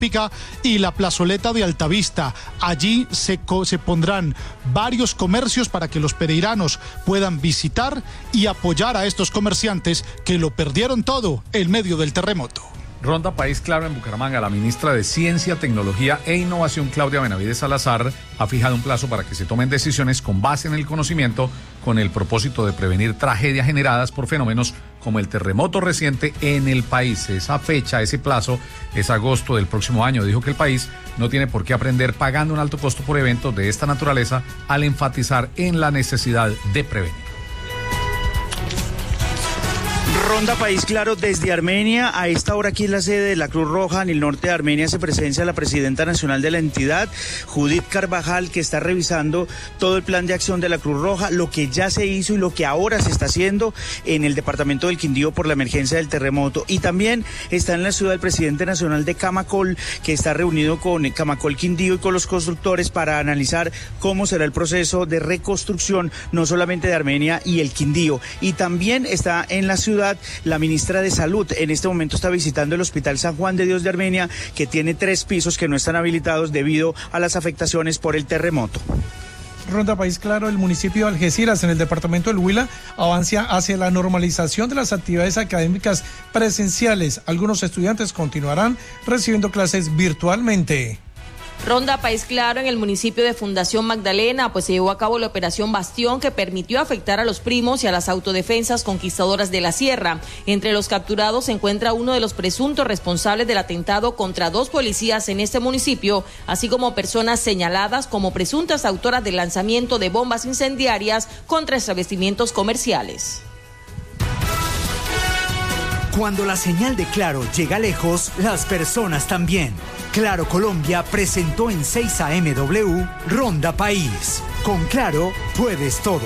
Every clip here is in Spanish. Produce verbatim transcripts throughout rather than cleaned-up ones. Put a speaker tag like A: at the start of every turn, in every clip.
A: Olímpica y la plazoleta de Altavista. Allí se, se pondrán varios comercios para que los pereiranos puedan visitar y apoyar a estos comerciantes que lo perdieron todo en medio del terremoto.
B: Ronda País Claro en Bucaramanga. La ministra de Ciencia, Tecnología e Innovación, Claudia Benavides Salazar, ha fijado un plazo para que se tomen decisiones con base en el conocimiento, con el propósito de prevenir tragedias generadas por fenómenos como el terremoto reciente en el país. Esa fecha, ese plazo, es agosto del próximo año. Dijo que el país no tiene por qué aprender pagando un alto costo por eventos de esta naturaleza, al enfatizar en la necesidad de prevenir.
C: Ronda País Claro desde Armenia. A esta hora aquí en la sede de la Cruz Roja en el norte de Armenia se presencia la presidenta nacional de la entidad, Judith Carvajal, que está revisando todo el plan de acción de la Cruz Roja, lo que ya se hizo y lo que ahora se está haciendo en el departamento del Quindío por la emergencia del terremoto. Y también está en la ciudad el presidente nacional de Camacol, que está reunido con Camacol Quindío y con los constructores para analizar cómo será el proceso de reconstrucción, no solamente de Armenia y el Quindío. Y también está en la ciudad la ministra de Salud. En este momento está visitando el Hospital San Juan de Dios de Armenia, que tiene tres pisos que no están habilitados debido a las afectaciones por el terremoto.
D: Ronda País Claro, el municipio de Algeciras, en el departamento del Huila, avanza hacia la normalización de las actividades académicas presenciales. Algunos estudiantes continuarán recibiendo clases virtualmente.
E: Ronda País Claro en el municipio de Fundación Magdalena, pues se llevó a cabo la operación Bastión, que permitió afectar a los primos y a las autodefensas conquistadoras de la sierra. Entre los capturados se encuentra uno de los presuntos responsables del atentado contra dos policías en este municipio, así como personas señaladas como presuntas autoras del lanzamiento de bombas incendiarias contra establecimientos comerciales.
F: Cuando la señal de Claro llega lejos, las personas también. Claro Colombia presentó en seis A M W Ronda País. Con Claro puedes todo.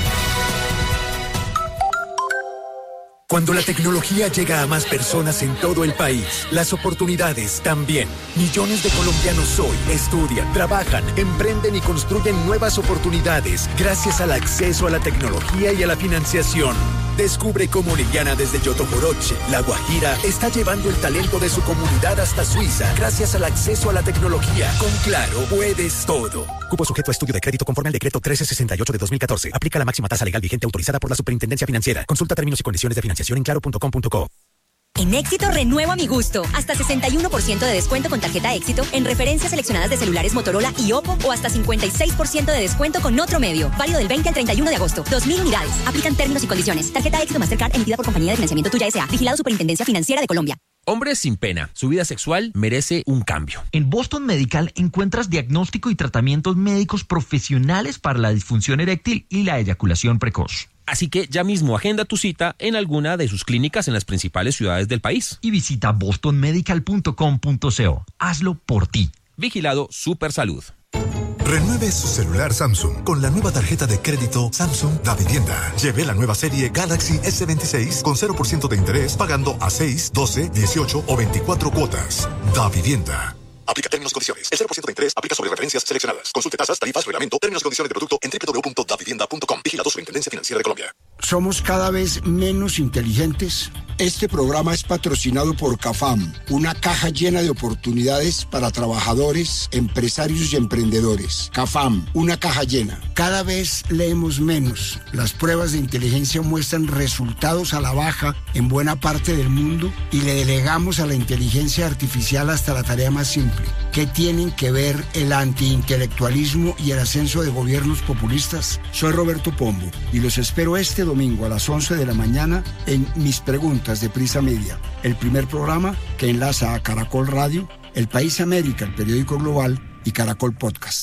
G: Cuando la tecnología llega a más personas en todo el país, las oportunidades también. Millones de colombianos hoy estudian, trabajan, emprenden y construyen nuevas oportunidades gracias al acceso a la tecnología y a la financiación. Descubre cómo Liliana desde Yotoboroche, La Guajira, está llevando el talento de su comunidad hasta Suiza gracias al acceso a la tecnología. Con Claro puedes todo. Cupo sujeto a estudio de crédito conforme al decreto trece sesenta y ocho de dos mil catorce. Aplica la máxima tasa legal vigente autorizada por la Superintendencia Financiera. Consulta términos y condiciones de financiación en claro punto com punto co.
H: En Éxito renuevo a mi gusto. Hasta sesenta y uno por ciento de descuento con tarjeta Éxito en referencias seleccionadas de celulares Motorola y Oppo, o hasta cincuenta y seis por ciento de descuento con otro medio. Válido del veinte al treinta y uno de agosto. dos mil unidades. Aplican términos y condiciones. Tarjeta Éxito Mastercard emitida por Compañía de Financiamiento Tuya S A. Vigilado Superintendencia Financiera de Colombia.
I: Hombres sin pena. Su vida sexual merece un cambio.
J: En Boston Medical encuentras diagnóstico y tratamientos médicos profesionales para la disfunción eréctil y la eyaculación precoz.
I: Así que ya mismo agenda tu cita en alguna de sus clínicas en las principales ciudades del país.
J: Y visita boston medical punto com punto co. Hazlo por ti.
I: Vigilado Supersalud.
K: Renueve su celular Samsung con la nueva tarjeta de crédito Samsung Da Vivienda. Lleve la nueva serie Galaxy S veintiséis con cero por ciento de interés pagando a seis, doce, dieciocho o veinticuatro cuotas. Da Vivienda. Aplica términos y condiciones. El cero por ciento de interés aplica sobre referencias seleccionadas. Consulte tasas, tarifas, reglamento, términos y condiciones de producto en doble u doble u doble u punto da vivienda punto com. Vigilado Superintendencia Financiera de Colombia.
L: Somos cada vez menos inteligentes. Este programa es patrocinado por CAFAM, una caja llena de oportunidades para trabajadores, empresarios y emprendedores. CAFAM, una caja llena. Cada vez leemos menos. Las pruebas de inteligencia muestran resultados a la baja en buena parte del mundo y le delegamos a la inteligencia artificial hasta la tarea más simple. ¿Qué tienen que ver el antiintelectualismo y el ascenso de gobiernos populistas? Soy Roberto Pombo y los espero este domingo a las once de la mañana en Mis Preguntas de Prisa Media, el primer programa que enlaza a Caracol Radio, El País América, el periódico global, y Caracol Podcast.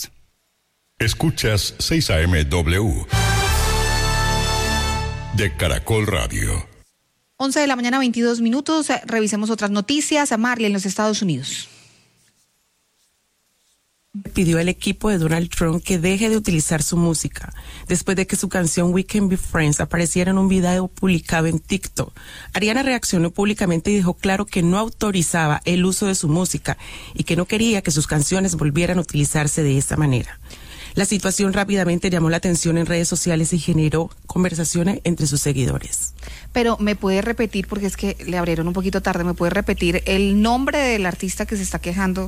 M: Escuchas seis A M W de Caracol Radio.
N: once de la mañana, veintidós minutos. Revisemos otras noticias. A Marley en los Estados Unidos.
O: Pidió al equipo de Donald Trump que deje de utilizar su música después de que su canción We Can Be Friends apareciera en un video publicado en TikTok. Ariana reaccionó públicamente y dejó claro que no autorizaba el uso de su música y que no quería que sus canciones volvieran a utilizarse de esta manera. La situación rápidamente llamó la atención en redes sociales y generó conversaciones entre sus seguidores.
N: Pero me puede repetir, porque es que le abrieron un poquito tarde, me puede repetir el nombre del artista que se está quejando